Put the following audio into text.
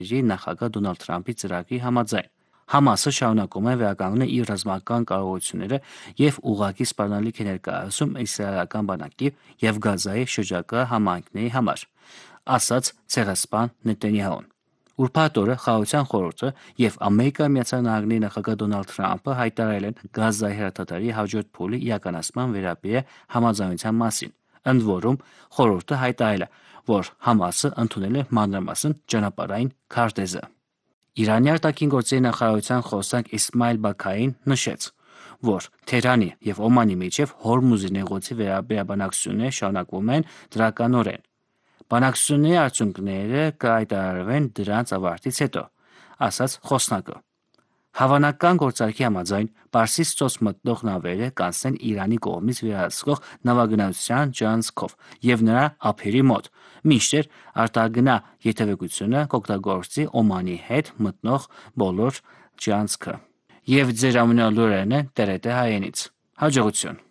նախագահ Դոնալդ Թրամփի ծրագրի համաձայն։ Համասը շարունակում է վերականգնել իր ռազմական կարողությունները եւ ուղղակի սպառնալիք է ներկայացում իսրայելական բանակի եւ Գազայի շրջակա համայնքների համար, ասաց ցեղասպան Նեթանյահուն։ Ուրբաթ օրը Խաղաղության խորհուրդը եւ Ամերիկայի Միացյալ Նահանգների նախագահ Դոնալդ Թրամփը հայտարարել են Գազայի հրթիռի հաջորդ փուլի իրականացման վերաբերյալ համաձայնության մասին։ Ընդ որում, խորհուրդը հայտարարել է, որ Համասը ընդունել է մանրամասն ճանապարհային քարտեզը։ Իրանի արտաքին գործերի նախարարության խոսնակ Իսմայել Բաքային նշեց, որ Թեհրանի եւ Օմանի միջև Հորմուզի նեղուցի վերաբերյալ բանակցությունները շարունակվում են դրականորեն։ Բանակցությունների արդյունքները կհայտարարվեն դրանց ավարտից հետո, ասաց խոսնակը։ Հավանական գործարքի համաձայն Պարսից ծոց մտնող նավերը կանցնեն Իրանի կողմից վերահսկող նավագնացության ջրանցքով եւ նրա ափերի մոտ, մինչդեռ արտագնա եթևեկությունը կօգտագործի Օմանի հետ մտնող բոլոր ջրանցքը։ Եվ ձեր ամենալուրերն է TRT հայերենից։ Հաջողություն։